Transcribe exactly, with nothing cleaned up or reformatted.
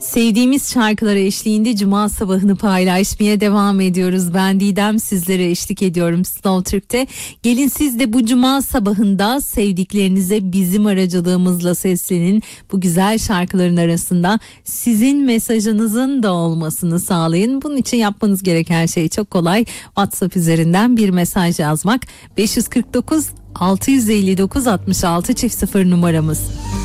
Sevdiğimiz şarkılara eşliğinde Cuma sabahını paylaşmaya devam ediyoruz. Ben Didem, sizlere eşlik ediyorum Slow Türk'te. Gelin siz de bu Cuma sabahında sevdiklerinize bizim aracılığımızla seslenin. Bu güzel şarkıların arasında sizin mesajınızın da olmasını sağlayın. Bunun için yapmanız gereken şey çok kolay. WhatsApp üzerinden bir mesaj yazmak. beş yüz kırk dokuz altı yüz elli dokuz altmış altı çift sıfır numaramız.